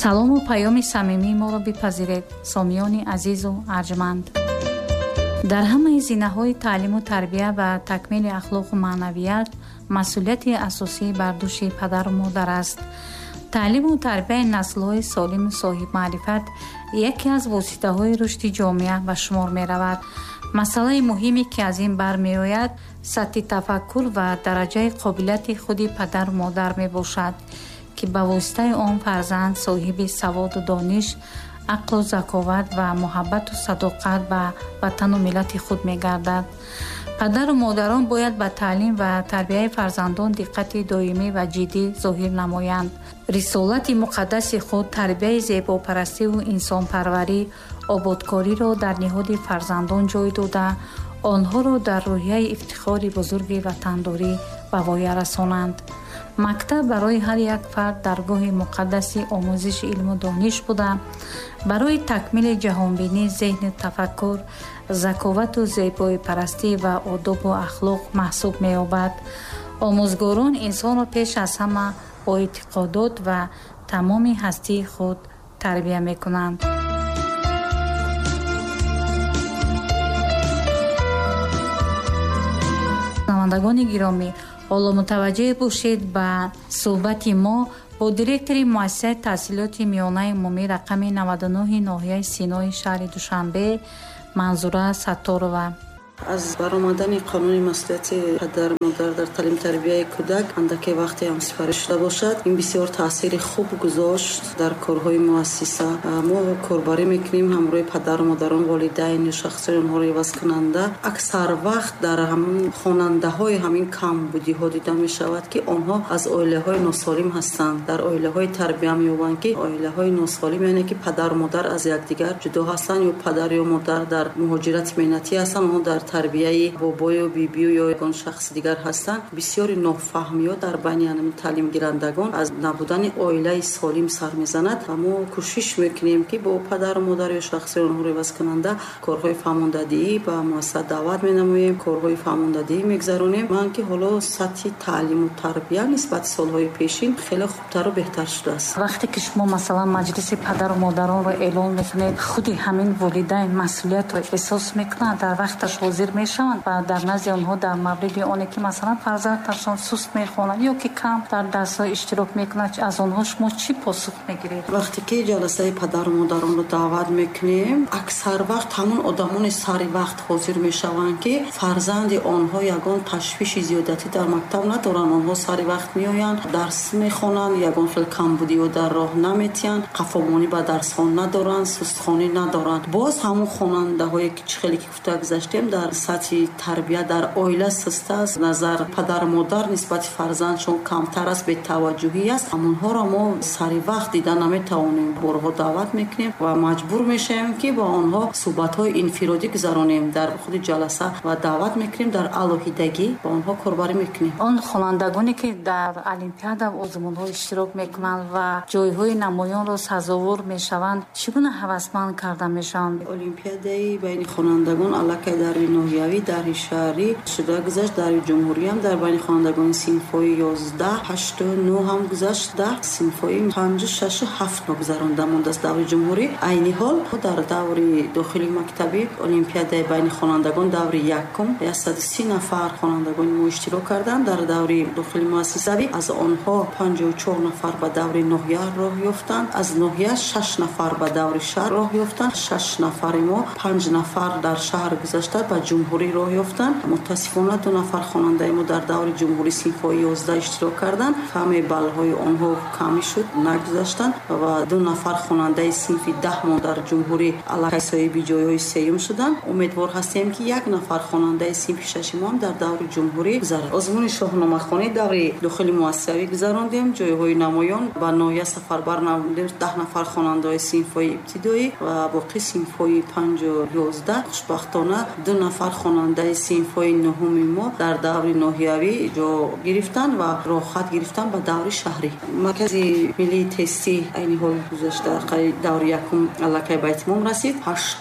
салому паёми самимии моро бипазиред, сомиёни азизу арҷманд. дар ҳамаи зинаҳои таълиму тарбия ва такмили ахлоқу маънавият масъулияти асосӣ бар дӯши падару модар аст. таълиму тарбияи наслҳои солиму соҳибмаърифат яке аз воситаҳои рушди ҷомеа ба шумор меравад. масъалаи муҳиме ки аз ин бармеояд сатҳи тафаккур ва дараҷаи қобилияти худи падару модар мебошад ки ба воситаи он фарзанд соҳиби саводу дониш, ақлу заковат ва муҳаббату садоқат ба ватану миллати худ мегардад. падару модарон бояд ба таълим ва тарбияи фарзандон диққати доимӣ ва ҷиддӣ зоҳир намоянд. рисолати муқаддаси худ тарбияи зебопарастиву инсонпарварӣ, ободкориро дар ниҳоди фарзандон ҷой дода, онҳоро дар рӯҳияи ифтихори бузурги ватандорӣ ба воя расонанд. мактаб барои ҳар як фард даргоҳи муқаддаси омӯзиши илму дониш буда, барои такмили ҷаҳонбинӣ, зеҳни тафаккур, заковату зебоипарастӣ ва одобу ахлоқ маҳсуб меёбад. омӯзгорон инсонро пеш аз ҳама бо эътиқодот ва тамоми ҳастии худ тарбия мекунанд. шунавандагони гиромӣ, ҳоло мутаваҷҷеҳ бошед ба суҳбати мо бо директори муассисаи таҳсилоти миёнаи умумӣ рақами 99 ноҳияи Синои шаҳри Душанбе, Манзура Сатторова. аз баромадани қонуни масъулияти падар модар дар таълим тарбияи кӯдак андаке вақте ҳамсифарӣ шуда бошад. ин бисёр таъсири хуб гузошт дар корҳои муассиса. мо корбарӣ мекунем ҳамроҳи падару модарон, волидайн ё шахсони онҳоро ивазкунанда. аксар вақт дар ҳамин хонандаҳои ҳамин камбудиҳо дида мешавад ки онҳо аз оилаҳои носолим ҳастанд. дар оилаҳои тарбия меёбанд ки оилаҳои носолим яъне ки падару модар аз якдигар ҷудо ҳастанд, ё падар ё модар дар муҳоҷирати меҳнатӣ ҳастанд, онҳо дар тарбияи бобою бибию ё ягон шахси дигар ҳастанд. бисёри нофаҳмиҳо дар байни таълимгирандагон аз набудани оилаи солим сар мезанад. мо кӯшиш мекунем ки бо падару модар ё шахси онҳоро ивазкунанда корҳои фаҳмондадии ба муассиса даъват менамоем, корҳои фаҳмондадӣ мегзаронем. ман ки ҳоло сатҳи таълиму тарбия нисбати солҳои пешин хеле хубтару беҳтар шудааст. вақте ки шумо масалан маҷлиси падару модаронро эълон мекунед, худи ҳамин волидайн масъулиятро эҳсос мекунанд, дар вақташ ҳозир мешаванд ва дар назди онҳо дар мавриди оне ки масалан фарзандашон суст мехонад ё ки кам дар дарсҳо иштирок мекунад, аз онҳо шумо чӣ посух мегиред? вақте ки ҷаласаи падару модаронро даъват мекунем, аксар вақт ҳамон одамони сари вақт ҳозир мешаванд ки фарзанди онҳо ягон ташвиши зиёдатӣ дар мактаб надоранд. онҳо сари вақт меоянд, дарс мехонанд, ягон хел камбудиҳо дар роҳ наметиҳанд, қафомонӣ ба дарсҳо надоранд, сустхонӣ надоранд. боз ҳамон хонандаҳое ки чӣ хеле ки гуфта гузаштем дар сатҳи тарбия дар оила суст аст, назар падару модар нисбати фарзандшон камтар аст, бетаваҷҷӯҳӣ аст. ҳамонҳоро мо сари вақт дида наметавонем. борҳо даъват мекунем ва маҷбур мешавем ки ба онҳо суҳбатҳои инфиродӣ гузаронем дар худи ҷаласа ва даъват мекунем дар алоҳидагӣ ба онҳо корбарӣ мекунем. он хонандагоне ки дар олимпиада озмунҳо иштирок мекунанд ва ҷойҳои намоёнро сазовор мешаванд, чӣ гуна ҳавасманд карда мешаванд? олимпиадаи байни хонандагон аллакай дар ноҳиявӣ дар шаҳрӣ шуда гузашт, дар ҷумҳурӣ ҳам дар байни хонандагони синфҳои 11, 8, 9 ҳам гузашт, дар синфҳои 5, 6, 7 гузаронда мондааст даври ҷумҳурӣ. айни ҳол дар даври дохили мактабӣ олимпиадаи байни хонандагон даври якум 130 нафар хонандагони мо иштирок карданд. дар даври дохили муассисавӣ аз онҳо 54 нафар ба даври ноҳия роҳ ёфтанд, аз ноҳия 6 нафар ба даври шаҳр роҳ ёфтанд, 6 нафари мо 5 нафар дар шаҳр гузашта ба ҷумҳурӣ роҳ ёфтанд. мутаассифона 2 нафар хонандаи мо дар даври ҷумҳурӣ синфҳои 11 иштирок карданд. ҳамаи баллҳои онҳо камӣ шуд, нагузаштанд ва 2 нафар хонандаи синфи 10 мо дар ҷумҳурӣ аллакай соҳиби ҷойҳои сеюм шуданд. умедвор ҳастем ки 1 нафар хонандаи синфи 6 мо ҳам дар даври ҷумҳурӣ гузарад. озмуни шоҳномахонӣ даври дохили муассисавӣ гузарондем. ҷойҳои намоён ба ноҳия сафарбар намудем. 10 нафар хонандаи синфҳои ибтидоӣ ва боқӣ синфҳои 5 ва 11 хушбахтона 2 нафар хонандаи синфҳои нуҳуми мо дар даври ноҳиявӣ ҷо гирифтанд ва роҳхат гирифтанд ба даври шаҳрӣ. Маркази миллии тестӣ айни ҳол гузашта даври якум аллакай ба итмом расид.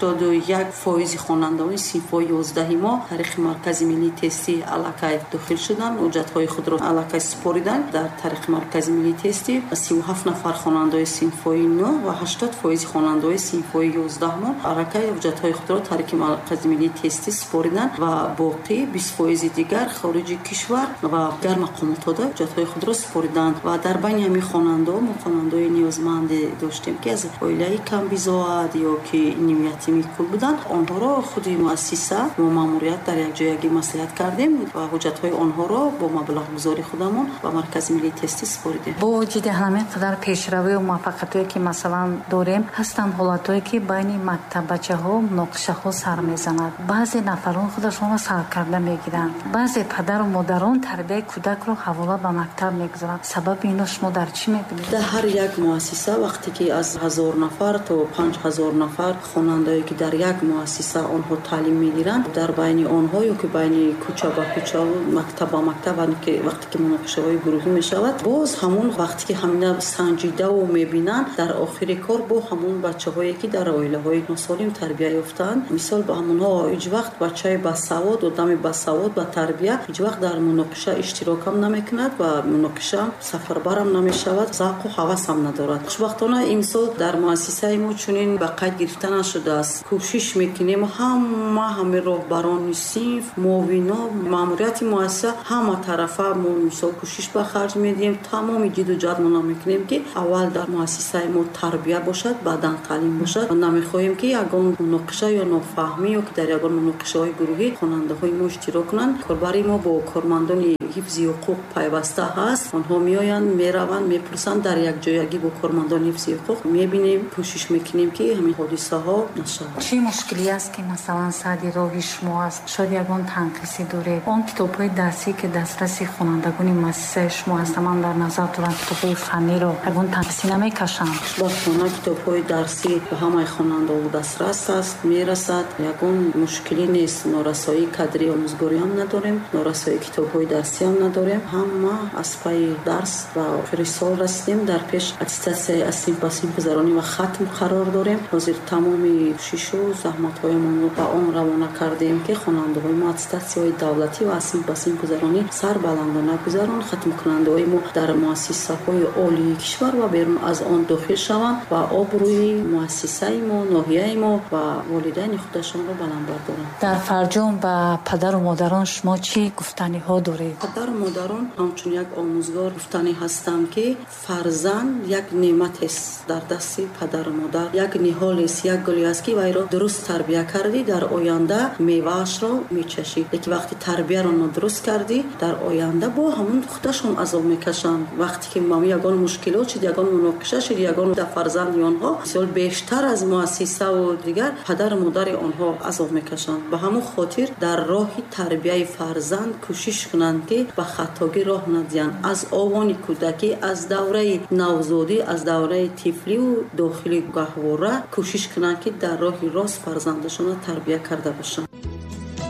81% хонандаони синфҳои 11 мо тариқи маркази миллии тестӣ аллакай дохил шуданд, ҳуҷҷатҳои худро аллакай супориданд. Дар тариқи маркази миллии тестӣ 37 нафар хонандаои синфҳои 9 ва 80% хонандаои синфҳои 11 мо аллакай ҳуҷҷатҳои худро тариқи маркази миллии тестӣ супориданд ва боқӣ 20% дигар хориҷи кишвар ва дигар мақомотода ҳуҷҷатҳои худро супориданд. ва дар байни ҳамин хонандао мо хонандаои ниёзманде доштем ки аз оилаи камбизоат ё ки нимятими кул буданд. онҳоро худи муассиса мо маъмурият дар якҷоягӣ маслиҳат кардем ва ҳуҷҷатҳои онҳоро бо маблағгузори худамон ба маркази миллии тестӣ супоридем. бо вуҷуди ҳамин қадар пешравию муваффақиятое ки масалан дорем, ҳастанд ҳолатое ки байни мактабачаҳо муноқишаҳо сар мезанад. баъзе нафарон худашонро саркарда мегиранд, баъзе падару модарон тарбияи кӯдакро ҳавола ба мактаб мегузоранд. сабаби ино шумо дар чӣ мебинед? дар ҳар як муассиса вақте ки аз 1000 нафар то 5000 нафар хонандаое ки дар як муассиса онҳо таълим мегиранд, дар байни онҳо ё ки байни кӯча ба кӯча мактаб ба мактаб вақте ки муноқишаҳои гурӯҳӣ мешавад, боз ҳамун вақте ки ҳамина санҷидаву мебинанд, дар охири кор бо ҳамун бачаҳое ки дар оилаҳои носолим тарбия ёфтаанд, мисол ба ҳамунҳо ҳеҷ вақт бачаи басавод, одами басавод ба тарбия ҳеҷ вақт дар муноқиша иштирокам намекунад ва муноқиша сафарбарам намешавад, завқу ҳавасам надорад. хушбахтона имсол дар муассисаи мо чунин ба қайд гирифта нашудааст. кӯшиш мекунем ҳама роҳбарони синф, муовино, маъмурияти муассиса ҳама тарафа мо мисол кӯшиш ба харҷ медиҳем. тамоми ҷидду ҷаҳдмона мекунем ки аввал дар муассисаи мо тарбия бошад, баъдан таълим бошад. намехоҳем ки ягон муноқиша ё нофаҳмӣ ё ки дар ягон муноқишаҳои гурӯҳӣ хонандаҳои мо иштирок кунанд. корбари мо бо кормандони ҳифзи ҳуқуқ пайваста ҳаст. онҳо меоянд, мераванд, мепурсанд. дар якҷоягӣ бо кормандони ҳифзи ҳуқуқ мебинем, кӯшиш мекунем ки ҳамин ҳодисаҳо нашавад. чӣ мушкиле аст ки масалан садди роҳи шумо аст? шояд ягон танқиси доред? он китобҳои дарсӣ ки дастраси хонандагони муассисаи шумо аст, ман дар назар дорам китобҳои фанниро, ягон танқисӣ намекашанд? хушбахтона китобҳои дарсӣ ба ҳамаи хонандаҳо дастрас аст, мерасад. ягон мушкилӣ нест. норасоии кадри омӯзгориам надорем, норасоии китобҳои дарсиам надорем. ҳама аз пайи дарс ба охири сол расидем. дар пеш аттестатсияи аз синф ба синф гузаронӣ ва хатм қарор дорем. ҳозир тамоми кӯшишу заҳматҳоямонро ба он равона кардем ки хонандаҳои мо аттестатсияҳои давлатӣ ва аз синф ба синф гузаронӣ сар баландона гузарон. хатмкунандаҳои мо дар муассисаҳои олии кишвар ва берун аз он дохил шаванд ва обрӯи муассисаи мо, ноҳияи мо ва волидайни худашонро баланд бардоранд. дар фарҷом ба падару модарон шумо чӣ гуфтаниҳо доред? падару модарон ҳамчун як омӯзгор гуфтанӣ ҳастам ки фарзанд як неъматест дар дасти падару модар. як ниҳолест, як гули аст ки вайро дуруст тарбия кардӣ, дар оянда меваашро мечашӣ. лекин вақти тарбияро нодуруст кардӣ, дар оянда бо ҳамун худашон азоб мекашанд. вақте ки ягон мушкилот шуд, ягон муноқиша шуд, ягон да фарзанди онҳо бисёр бештар аз муассисаву дигар падару модари онҳо азоб мекашанд. ба ҳамун хотир дар роҳи тарбияи фарзанд кӯшиш кунанд ки ба хатогӣ роҳ надиҳанд. аз овони кӯдакӣ, аз давраи навзодӣ, аз давраи тифливу дохили гаҳвора кӯшиш кунанд ки дар роҳи рост фарзандашонро тарбия карда бошанд.